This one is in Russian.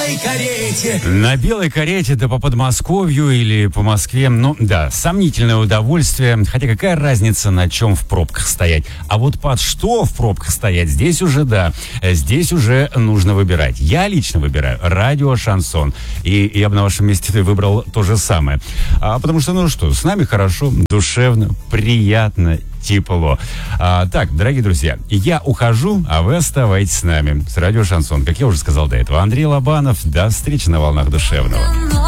белой карете. На белой карете, да по Подмосковью или по Москве, ну да, сомнительное удовольствие. Хотя какая разница, на чем в пробках стоять. А вот под что в пробках стоять, здесь уже да, здесь уже нужно выбирать. Я лично выбираю радио «Шансон». И я бы на вашем месте выбрал то же самое. Потому что, ну что, с нами хорошо, душевно, приятно, тепло. Так, дорогие друзья, я ухожу, а вы оставайтесь с нами. С радио «Шансон». Как я уже сказал до этого, Андрей Лобанов. До встречи на волнах душевного.